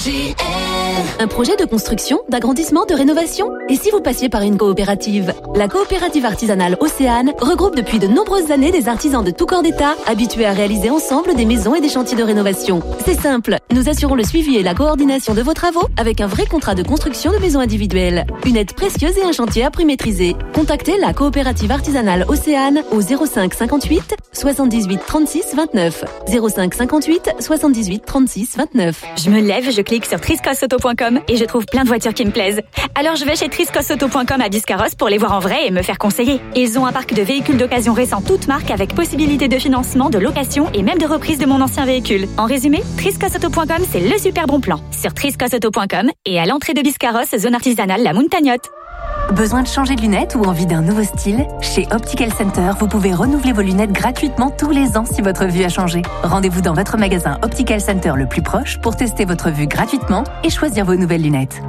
Un projet de construction, d'agrandissement, de rénovation? Et si vous passiez par une coopérative? La coopérative artisanale Océane regroupe depuis de nombreuses années des artisans de tout corps d'État habitués à réaliser ensemble des maisons et des chantiers de rénovation. C'est simple, nous assurons le suivi et la coordination de vos travaux avec un vrai contrat de construction de maisons individuelles. Une aide précieuse et un chantier à prix maîtrisé. Contactez la coopérative artisanale Océane au 05 58 78 36 29. 05 58 78 36 29. Je me lève, je clique sur triscosauto.com et je trouve plein de voitures qui me plaisent. Alors je vais chez triscosauto.com à Biscarrosse pour les voir en vrai et me faire conseiller. Ils ont un parc de véhicules d'occasion récents toutes marques avec possibilité de financement, de location et même de reprise de mon ancien véhicule. En résumé, triscosauto.com, c'est le super bon plan. Sur triscosauto.com et à l'entrée de Biscarrosse, zone artisanale La Montagnotte. Besoin de changer de lunettes ou envie d'un nouveau style? Chez Optical Center, vous pouvez renouveler vos lunettes gratuitement tous les ans si votre vue a changé. Rendez-vous dans votre magasin Optical Center le plus proche pour tester votre vue gratuitement et choisir vos nouvelles lunettes.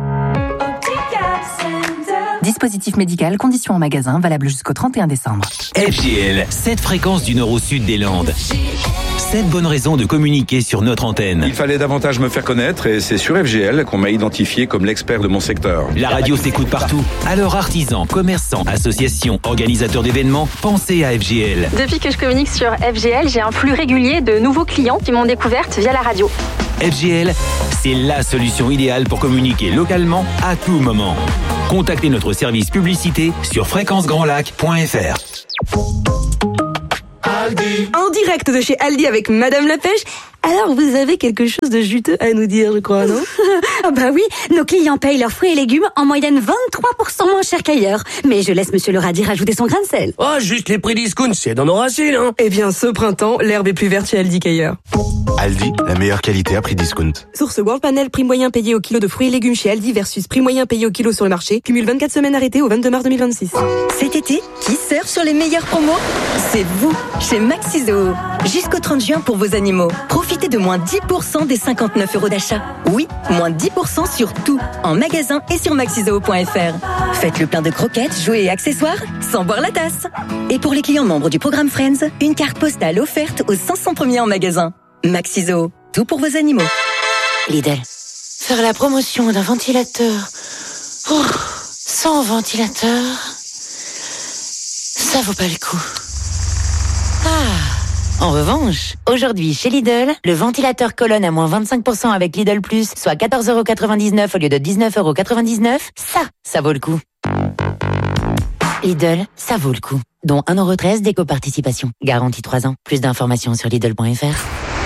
Dispositif médical, conditions en magasin, valable jusqu'au 31 décembre. FGL, 7 fréquences du nord au sud des Landes. 7 bonnes raisons de communiquer sur notre antenne. Il fallait davantage me faire connaître et c'est sur FGL qu'on m'a identifié comme l'expert de mon secteur. La radio s'écoute partout. Alors artisans, commerçants, associations, organisateurs d'événements, pensez à FGL. Depuis que je communique sur FGL, j'ai un flux régulier de nouveaux clients qui m'ont découverte via la radio. FGL, c'est la solution idéale pour communiquer localement à tout moment. Contactez notre service publicité sur fréquencegrandlac.fr. Aldi. En direct de chez Aldi avec Madame la Pêche. Alors, vous avez quelque chose de juteux à nous dire, je crois, non? Ah bah oui, nos clients payent leurs fruits et légumes en moyenne 23% moins cher qu'ailleurs. Mais je laisse Monsieur le radis rajouter son grain de sel. Oh, juste les prix discount, c'est dans nos racines, hein. Eh bien, ce printemps, l'herbe est plus verte chez Aldi qu'ailleurs. Aldi, la meilleure qualité à prix discount. Source World Panel, prix moyen payé au kilo de fruits et légumes chez Aldi versus prix moyen payé au kilo sur le marché. Cumule 24 semaines arrêtées au 22 mars 2026. Cet été, qui surfe sur les meilleures promos? C'est vous, chez Maxizo. Jusqu'au 30 juin pour vos animaux. Profitez de moins 10% des 59 € d'achat. Oui, moins 10% sur tout, en magasin et sur maxizoo.fr. Faites le plein de croquettes, jouets et accessoires, sans boire la tasse. Et pour les clients membres du programme Friends, une carte postale offerte aux 500 premiers en magasin. Maxizo, tout pour vos animaux. Lidl. Faire la promotion d'un ventilateur sans ventilateur, ça vaut pas le coup. En revanche, aujourd'hui chez Lidl, le ventilateur colonne à moins 25% avec Lidl Plus, soit 14,99 € au lieu de 19,99 €, ça vaut le coup. Lidl, ça vaut le coup. Dont 1,13 € d'éco-participation. Garantie 3 ans. Plus d'informations sur Lidl.fr.